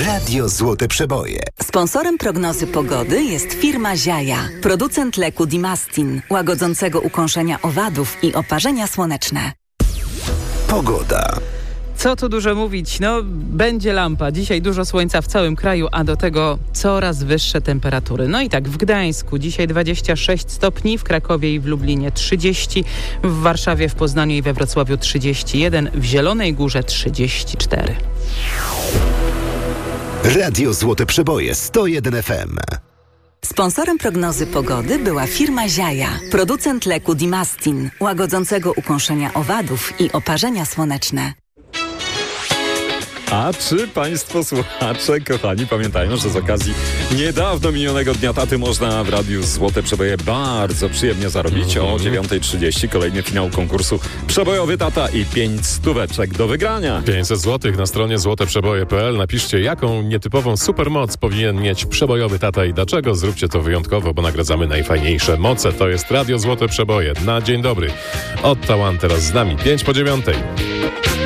Radio Złote Przeboje. Sponsorem prognozy pogody jest firma Ziaja, producent leku Dimastin, łagodzącego ukąszenia owadów i oparzenia słoneczne. Pogoda. Co tu dużo mówić, będzie lampa. Dzisiaj dużo słońca w całym kraju, a do tego coraz wyższe temperatury. No i tak, w Gdańsku dzisiaj 26 stopni, w Krakowie i w Lublinie 30, w Warszawie, w Poznaniu i we Wrocławiu 31, w Zielonej Górze 34. Radio Złote Przeboje 101 FM. Sponsorem prognozy pogody była firma Ziaja, producent leku Dimastin, łagodzącego ukąszenia owadów i oparzenia słoneczne. A czy Państwo słuchacze, kochani, pamiętają, że z okazji niedawno minionego Dnia Taty można w Radiu Złote Przeboje bardzo przyjemnie zarobić. O 9:30 kolejny finał konkursu Przebojowy Tata i 5 stóweczek do wygrania. 500 zł na stronie złoteprzeboje.pl. Napiszcie, jaką nietypową supermoc powinien mieć przebojowy tata i dlaczego. Zróbcie to wyjątkowo, bo nagradzamy najfajniejsze moce. To jest Radio Złote Przeboje. Na dzień dobry. Otta One teraz z nami. 5 po 9.